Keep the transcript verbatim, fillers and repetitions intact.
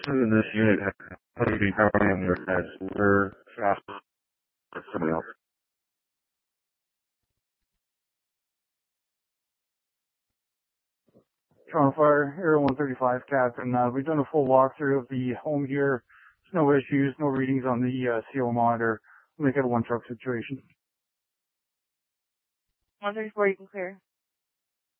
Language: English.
person in this unit has heavy pounding on their heads. We're fast with somebody else. Toronto Fire, Area one thirty-five, Captain. Uh, we've done a full walkthrough of the home here. There's no issues, no readings on the uh, C O monitor. We'll make it a one truck situation. one thirty-four, you can clear.